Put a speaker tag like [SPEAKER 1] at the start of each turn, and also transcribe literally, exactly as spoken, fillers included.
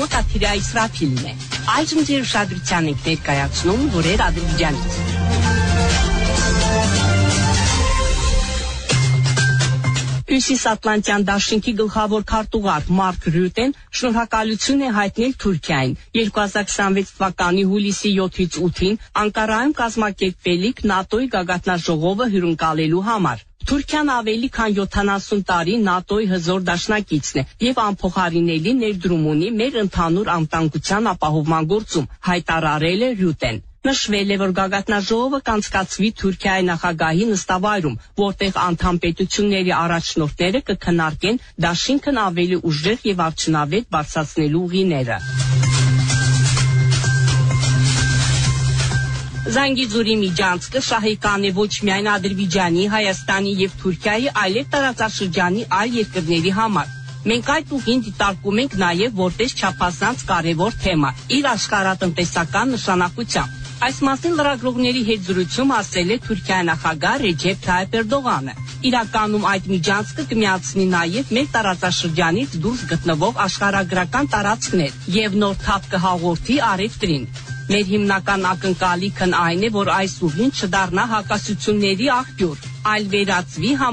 [SPEAKER 1] Հաղորդումը Կաթիրիա Իսրաֆիլն է։ Այժմ ձեր ուշադրության ենք ներկայացնում լուրեր Ադրբեջանից։ Հյուսիսատլանտյան դաշինքի գլխավոր քարտուղար Մարկ Ռյուտեն շնորհակալություն է հայտնել Թուրքիային երկու հազար քսանվեց թվականի հուլիսի յոթից ութին Անկարայում կազմակերպվելիք ՆԱՏՕ-ի գագաթնաժողովը հյուրընկալելու համար։ Թուրքիան ավելի քան յոթանասուն տարի ՆԱՏՕ-ի հզոր դաշնակիցն է եւ անփոխարինելի ներդրում ունի մեր ընդհանուր անվտանգության ապահովման գործում, հայտարարել է Ռյուտեն։ Նշվել է, որ գագաթնաժողովը կանցկացվի Թուրքիայի նախագահի նստավայրում, որտեղ անդամ պետությունների առաջնորդները կքննարկեն դաշինքն ավելի ուժեղ եւ արդյունավետ բարձրացնելու ուղիները։ Զանգիզուրի միջանցքը շահեկան է ոչ միայն Ադրբեջանի, Հայաստանի եւ Թուրքիայի, այլև տարածաշրջանի այլ երկրների համար։ Մենք այդ ուղին դիտարկում ենք նաեւ որպես չափազանց կարևոր թեմա իր աշխարհատնտեսական նշանակությամբ։ Այս մասին լրագրողների հետ զրույցում ասել է Թուրքիայի նախագահ Ռեջեփ Թայիփ Էրդողանը։ Իրականում այդ միջանցքը կմիացնի նաև մեր տարածաշրջանից դուրս գտնվող աշխարհագրական տարածքներ եւ նոր թափ կհաղորդի առևտրին։ Մեր հիմնական ակնկալիքն այն է, որ այս ուղին չդառնա հակասությունների աղբյուր, այլ վերածվի